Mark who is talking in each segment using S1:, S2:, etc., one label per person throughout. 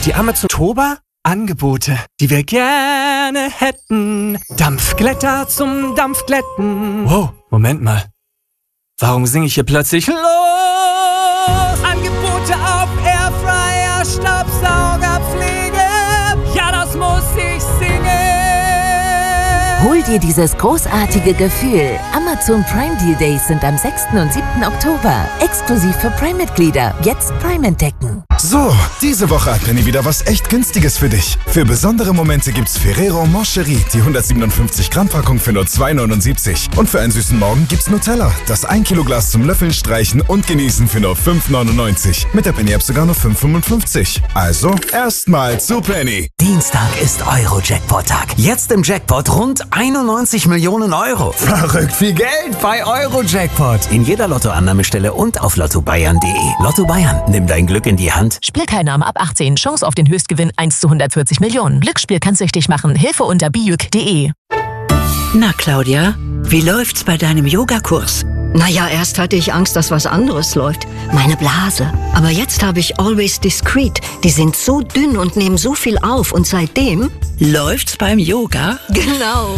S1: Die Amazon Oktober Angebote, die wir gerne hätten. Dampfglätter zum Dampfglätten. Wow, Moment mal. Warum singe ich hier plötzlich los? Angebote auf Airfryer, Staubsaugerpflege. Ja, das muss ich singen.
S2: Hol dir dieses großartige Gefühl. Amazon Prime Deal Days sind am 6. und 7. Oktober. Exklusiv für Prime-Mitglieder. Jetzt Prime entdecken.
S3: So, diese Woche hat Penny wieder was echt Günstiges für dich. Für besondere Momente gibt's Ferrero Moncherie, die 157 Gramm Packung für nur 2,79. Und für einen süßen Morgen gibt's Nutella, das 1 Kilo Glas zum Löffeln, Streichen und Genießen für nur 5,99. Mit der Penny App sogar nur 5,55. Also, erstmal zu Penny.
S4: Dienstag ist Euro-Jackpot-Tag. Jetzt im Jackpot rund 91 Millionen Euro.
S3: Verrückt viel Geld
S4: Bei Euro-Jackpot. In jeder Lottoannahmestelle und auf lottobayern.de. Lotto Bayern, nimm dein Glück in die Hand.
S5: Spielteilnahme ab 18. Chance auf den Höchstgewinn 1 zu 140 Millionen. Glücksspiel kann süchtig machen. Hilfe unter biüc.de.
S6: Na, Claudia, wie läuft's bei deinem Yogakurs?
S7: Naja, erst hatte ich Angst, dass was anderes läuft. Meine Blase. Aber jetzt habe ich Always Discreet. Die sind so dünn und nehmen so viel auf. Und seitdem...
S6: Läuft's beim Yoga?
S7: Genau.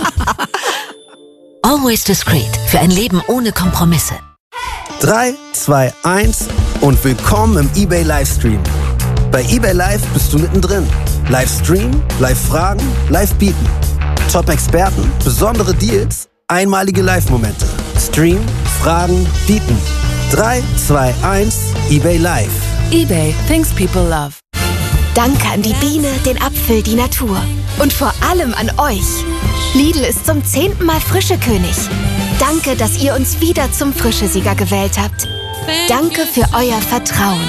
S2: Always Discreet. Für ein Leben ohne Kompromisse.
S8: 3, 2, 1 und willkommen im eBay Livestream. Bei eBay Live bist du mittendrin. Livestream, Live-Fragen, Live-Bieten. Top-Experten, besondere Deals, einmalige Live-Momente. Stream, Fragen, Bieten. 3, 2, 1, eBay Live.
S9: eBay, things people love.
S10: Danke an die Biene, den Apfel, die Natur. Und vor allem an euch. Lidl ist zum 10. Mal Frischekönig. Danke, dass ihr uns wieder zum Frischesieger gewählt habt. Danke für euer Vertrauen.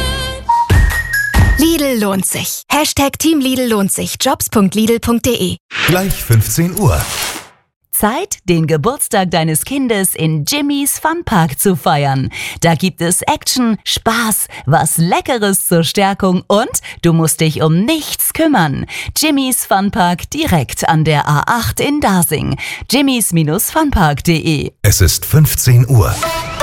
S10: Lidl lohnt sich. Hashtag Team Lidl lohnt sich. Jobs.lidl.de.
S11: Gleich 15 Uhr.
S12: Zeit, den Geburtstag deines Kindes in Jimmy's Funpark zu feiern. Da gibt es Action, Spaß, was Leckeres zur Stärkung und du musst dich um nichts kümmern. Jimmy's Funpark direkt an der A8 in Dasing. jimmys-funpark.de.
S11: Es ist 15 Uhr.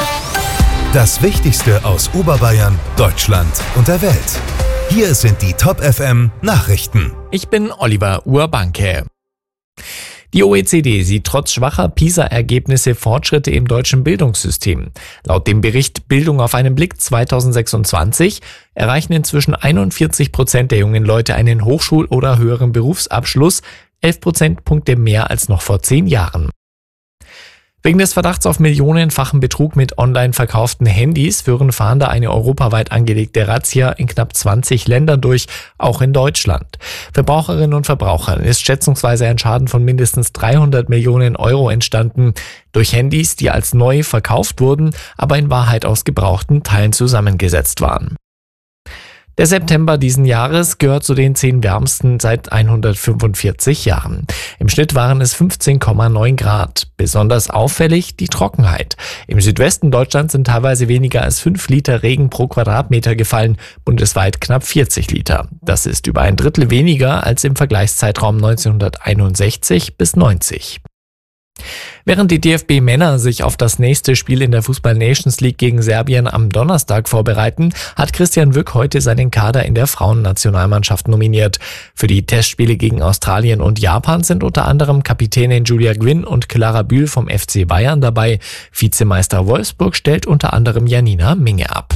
S11: Das Wichtigste aus Oberbayern, Deutschland und der Welt. Hier sind die Top FM Nachrichten.
S13: Ich bin Oliver Urbanke. Die OECD sieht trotz schwacher PISA-Ergebnisse Fortschritte im deutschen Bildungssystem. Laut dem Bericht Bildung auf einen Blick 2026 erreichen inzwischen 41% der jungen Leute einen Hochschul- oder höheren Berufsabschluss, 11 Prozentpunkte mehr als noch vor 10 Jahren. Wegen des Verdachts auf millionenfachen Betrug mit online verkauften Handys führen Fahnder eine europaweit angelegte Razzia in knapp 20 Ländern durch, auch in Deutschland. Verbraucherinnen und Verbrauchern ist schätzungsweise ein Schaden von mindestens 300 Millionen Euro entstanden durch Handys, die als neu verkauft wurden, aber in Wahrheit aus gebrauchten Teilen zusammengesetzt waren. Der September diesen Jahres gehört zu den 10 wärmsten seit 145 Jahren. Im Schnitt waren es 15,9 Grad. Besonders auffällig die Trockenheit. Im Südwesten Deutschlands sind teilweise weniger als 5 Liter Regen pro Quadratmeter gefallen, bundesweit knapp 40 Liter. Das ist über ein Drittel weniger als im Vergleichszeitraum 1961 bis 90. Während die DFB-Männer sich auf das nächste Spiel in der Fußball-Nations League gegen Serbien am Donnerstag vorbereiten, hat Christian Wück heute seinen Kader in der Frauennationalmannschaft nominiert. Für die Testspiele gegen Australien und Japan sind unter anderem Kapitänin Julia Gwynn und Clara Bühl vom FC Bayern dabei. Vizemeister Wolfsburg stellt unter anderem Janina Minge ab.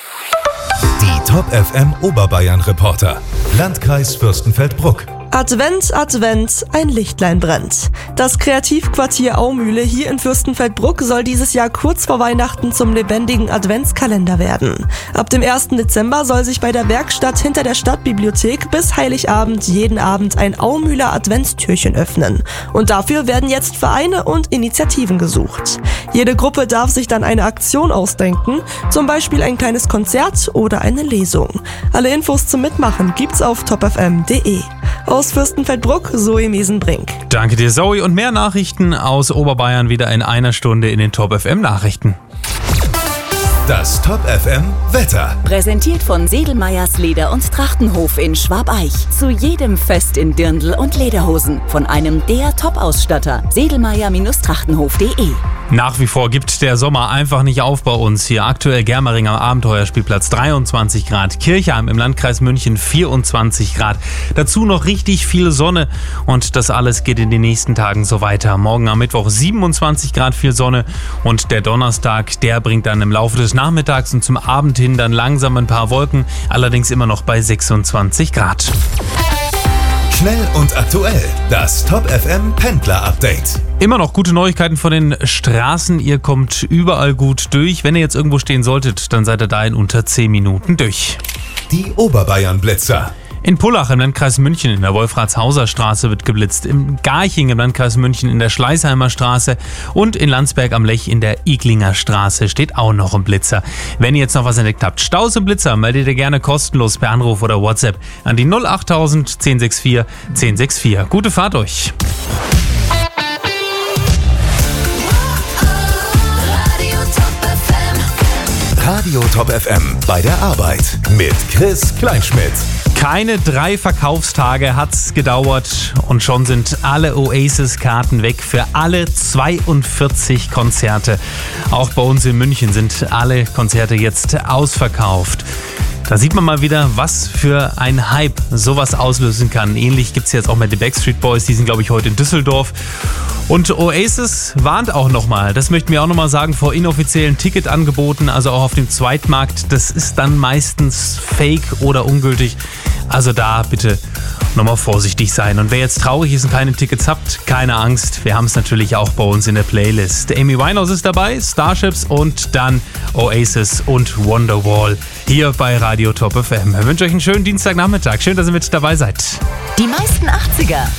S11: Die Top FM Oberbayern Reporter. Landkreis Fürstenfeldbruck.
S14: Advent, Advent, ein Lichtlein brennt. Das Kreativquartier Aumühle hier in Fürstenfeldbruck soll dieses Jahr kurz vor Weihnachten zum lebendigen Adventskalender werden. Ab dem 1. Dezember soll sich bei der Werkstatt hinter der Stadtbibliothek bis Heiligabend jeden Abend ein Aumühler Adventstürchen öffnen. Und dafür werden jetzt Vereine und Initiativen gesucht. Jede Gruppe darf sich dann eine Aktion ausdenken, zum Beispiel ein kleines Konzert oder eine Lesung. Alle Infos zum Mitmachen gibt's auf topfm.de. Aus Fürstenfeldbruck, Zoe Mesenbrink.
S15: Danke dir, Zoe. Und mehr Nachrichten aus Oberbayern wieder in einer Stunde in den Top FM Nachrichten.
S11: Das Top FM Wetter.
S12: Präsentiert von Sedelmeyers Leder- und Trachtenhof in Schwabeich. Zu jedem Fest in Dirndl und Lederhosen. Von einem der Top-Ausstatter. Sedelmeyer-Trachtenhof.de.
S15: Nach wie vor gibt der Sommer einfach nicht auf bei uns. Hier aktuell Germering am Abenteuerspielplatz 23 Grad, Kirchheim im Landkreis München 24 Grad. Dazu noch richtig viel Sonne und das alles geht in den nächsten Tagen so weiter. Morgen am Mittwoch 27 Grad, viel Sonne und der Donnerstag, der bringt dann im Laufe des Nachmittags und zum Abend hin dann langsam ein paar Wolken, allerdings immer noch bei 26 Grad.
S11: Schnell und aktuell. Das Top FM Pendler Update.
S15: Immer noch gute Neuigkeiten von den Straßen. Ihr kommt überall gut durch. Wenn ihr jetzt irgendwo stehen solltet, dann seid ihr da in unter 10 Minuten durch.
S11: Die Oberbayern Blitzer.
S15: In Pullach im Landkreis München in der Wolfratshauser Straße wird geblitzt, im Garching im Landkreis München in der Schleißheimer Straße und in Landsberg am Lech in der Iglinger Straße steht auch noch ein Blitzer. Wenn ihr jetzt noch was entdeckt habt, Staus und Blitzer, meldet ihr gerne kostenlos per Anruf oder WhatsApp an die 08000 1064 1064. Gute Fahrt euch!
S11: Radio Top FM bei der Arbeit mit Chris Kleinschmidt.
S15: Keine 3 Verkaufstage hat's gedauert und schon sind alle Oasis-Karten weg für alle 42 Konzerte. Auch bei uns in München sind alle Konzerte jetzt ausverkauft. Da sieht man mal wieder, was für ein Hype sowas auslösen kann. Ähnlich gibt's jetzt auch mit den Backstreet Boys, die sind glaube ich heute in Düsseldorf. Und Oasis warnt auch nochmal, das möchten wir auch nochmal sagen, vor inoffiziellen Ticketangeboten, also auch auf dem Zweitmarkt. Das ist dann meistens fake oder ungültig. Also da bitte nochmal vorsichtig sein. Und wer jetzt traurig ist und keine Tickets habt, keine Angst. Wir haben es natürlich auch bei uns in der Playlist. Amy Winehouse ist dabei, Starships und dann Oasis und Wonderwall hier bei Radio Top FM. Ich wünsche euch einen schönen Dienstagnachmittag. Schön, dass ihr mit dabei seid.
S12: Die meisten 80er